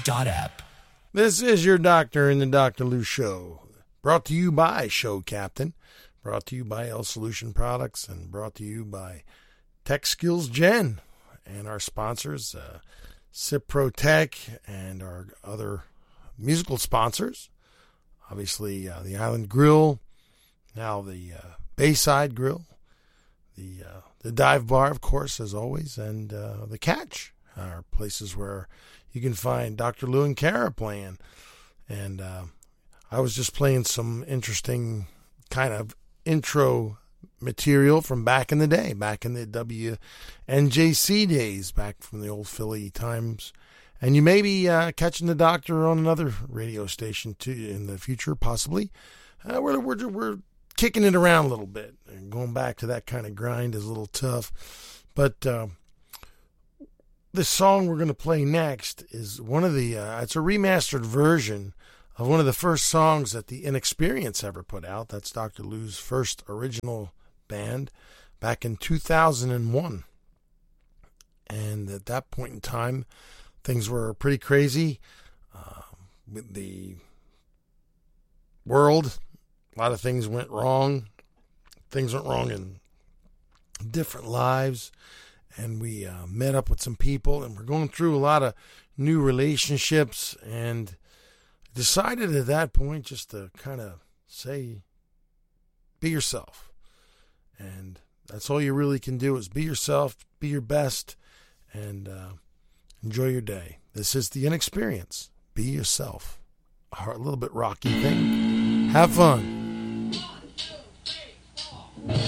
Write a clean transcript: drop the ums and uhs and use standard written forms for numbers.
App. This is your doctor in the Dr. Lou Show. Brought to you by Show Captain. Brought to you by L Solution Products. And brought to you by Tech Skills Gen. And our sponsors, Cipro Tech and our other musical sponsors. Obviously, the Island Grill. Now the Bayside Grill. The Dive Bar, of course, as always. And the Catch are places where you can find Dr. Lou and Kara playing. And I was just playing some interesting kind of intro material from back in the day, back in the WNJC days, back from the old Philly times. And you may be catching the doctor on another radio station too in the future, possibly. We're kicking it around a little bit. And going back to that kind of grind is a little tough. But this song we're going to play next is one of the, it's a remastered version of one of the first songs that the Inexperience ever put out. That's Dr. Lou's first original band back in 2001. And at that point in time, things were pretty crazy with the world. A lot of things went wrong. Things went wrong in different lives. And we met up with some people, and we're going through a lot of new relationships, and decided at that point just to kind of say, be yourself. And that's all you really can do is be yourself, be your best, and enjoy your day. This is the Inexperience. Be yourself. A little bit rocky thing. Have fun.